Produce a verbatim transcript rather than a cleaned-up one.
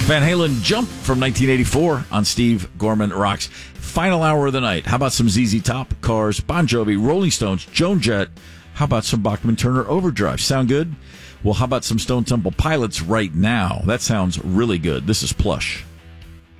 Van Halen Jump from nineteen eighty-four on Steve Gorman Rocks. Final hour of the night. How about some Z Z Top, Cars, Bon Jovi, Rolling Stones, Joan Jett? How about some Bachman Turner Overdrive? Sound good? Well, how about some Stone Temple Pilots right now? That sounds really good. This is Plush.